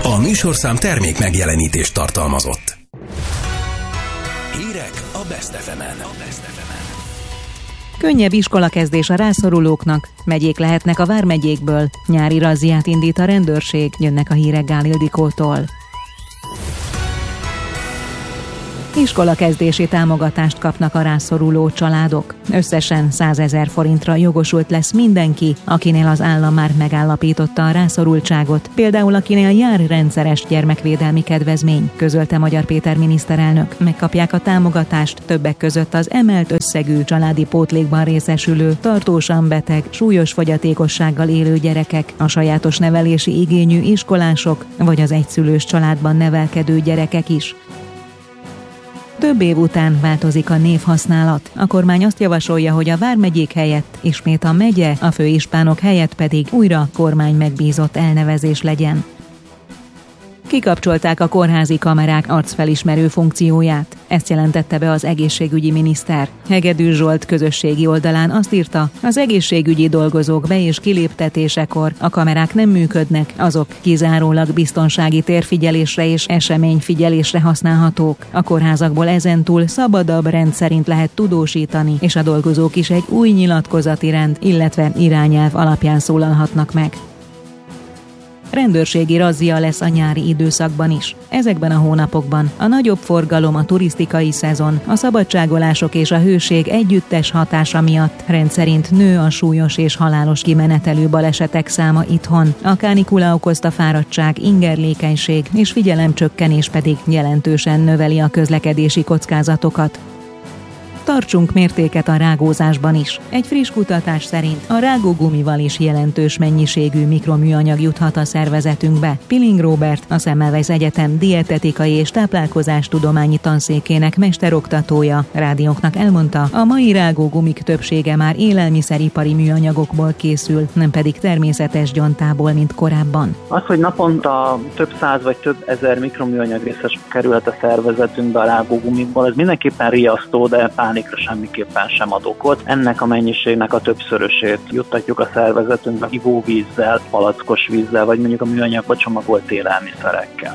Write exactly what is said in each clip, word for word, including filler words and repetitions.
A műsorszám termék megjelenítést tartalmazott. Hírek a Best ef emen. Könnyebb iskolakezdés a rászorulóknak, megyék lehetnek a vármegyékből, nyári razziát indít a rendőrség, jönnek a hírek Gál Ildikótól. Iskolakezdési támogatást kapnak a rászoruló családok. Összesen százezer forintra jogosult lesz mindenki, akinél az állam már megállapította a rászorultságot, például akinél jár rendszeres gyermekvédelmi kedvezmény, közölte Magyar Péter miniszterelnök. Megkapják a támogatást többek között az emelt összegű családi pótlékban részesülő, tartósan beteg, súlyos fogyatékossággal élő gyerekek, a sajátos nevelési igényű iskolások, vagy az egyszülős családban nevelkedő gyerekek is. Több év után változik a névhasználat. A kormány azt javasolja, hogy a vármegyék helyett ismét a megye, a főispánok helyett pedig újra kormány megbízott elnevezés legyen. Kikapcsolták a kórházi kamerák arcfelismerő funkcióját. Ezt jelentette be az egészségügyi miniszter. Hegedűs Zsolt közösségi oldalán azt írta, az egészségügyi dolgozók be- és kiléptetésekor a kamerák nem működnek, azok kizárólag biztonsági térfigyelésre és eseményfigyelésre használhatók. A kórházakból ezentúl szabadabb rend szerint lehet tudósítani, és a dolgozók is egy új nyilatkozati rend, illetve irányelv alapján szólalhatnak meg. Rendőrségi razzia lesz a nyári időszakban is. Ezekben a hónapokban a nagyobb forgalom, a turisztikai szezon, a szabadságolások és a hőség együttes hatása miatt rendszerint nő a súlyos és halálos kimenetelő balesetek száma itthon. A kánikula okozta fáradtság, ingerlékenység és figyelemcsökkenés pedig jelentősen növeli a közlekedési kockázatokat. Tartsunk mértéket a rágózásban is. Egy friss kutatás szerint a rágógumival is jelentős mennyiségű mikroműanyag juthat a szervezetünkbe. Pilling Róbert, a Semmelweis Egyetem dietetikai és táplálkozástudományi tanszékének mesteroktatója rádiónknak elmondta, a mai rágógumik többsége már élelmiszeripari műanyagokból készül, nem pedig természetes gyontából, mint korábban. Az, hogy naponta több száz vagy több ezer mikroműanyag részes kerülhet a szervezetünkbe a rágógumikból, ez mindenképpen riasztó, de pánikra semmiképpen sem ad okot. Ennek a mennyiségnek a többszörösét juttatjuk a szervezetünkbe ivóvízzel, palackos vízzel, vagy mondjuk a műanyagba csomagolt élelmiszerekkel.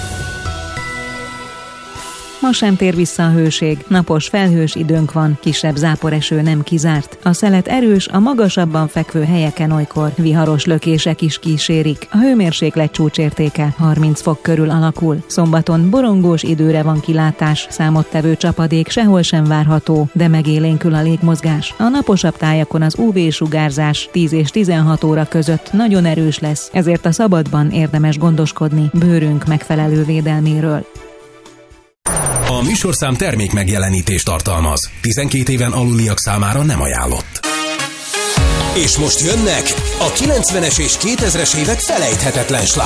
Ma sem tér vissza a hőség, napos felhős időnk van, kisebb záporeső nem kizárt. A szelet erős, a magasabban fekvő helyeken olykor viharos lökések is kísérik. A hőmérséklet csúcsértéke harminc fok körül alakul. Szombaton borongós időre van kilátás, számottevő csapadék sehol sem várható, de megélénkül a légmozgás. A naposabb tájakon az ú vé-sugárzás tíz és tizenhat óra között nagyon erős lesz, ezért a szabadban érdemes gondoskodni bőrünk megfelelő védelméről. A műsorszám termék megjelenítést tartalmaz. tizenkét éven aluliak számára nem ajánlott. És most jönnek a kilencvenes és kétezres évek felejthetetlen slágerei.